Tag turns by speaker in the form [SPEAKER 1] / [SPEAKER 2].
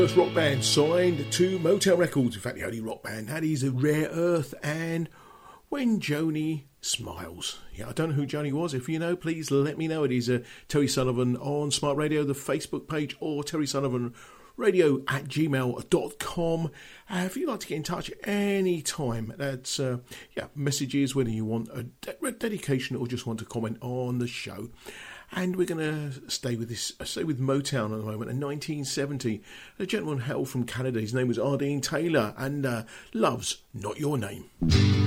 [SPEAKER 1] First rock band signed to Motown Records. In fact, the only rock band that is a Rare Earth and When Joni Smiles. Yeah, I don't know who Joni was. If you know, please let me know. It is Terry Sullivan on Smart Radio, the Facebook page, or Terry Sullivan Radio at gmail.com. If you'd like to get in touch any time, that's messages, whether you want a dedication or just want to comment on the show. And we're going to stay with Motown at the moment. In 1970, a gentleman hailed from Canada. His name was Ardeen Taylor, and Love's Not Your Name.